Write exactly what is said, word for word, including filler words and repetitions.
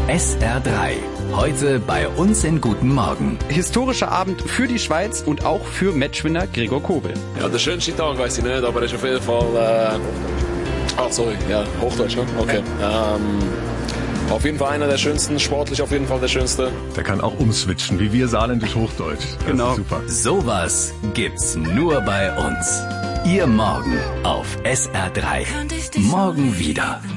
S R drei. Heute bei uns in Guten Morgen. Historischer Abend für die Schweiz und auch für Matchwinner Gregor Kobel. Ja, der schönste Tag weiß ich nicht, aber es ist auf jeden Fall... Äh Ach, sorry, ja, Hochdeutsch, ne? Okay. Ähm, auf jeden Fall einer der schönsten, sportlich auf jeden Fall der schönste. Der kann auch umswitchen, wie wir saarländisch-hochdeutsch. Das genau. Ist super. Sowas gibt's nur bei uns. Ihr Morgen auf S R drei. Morgen wieder.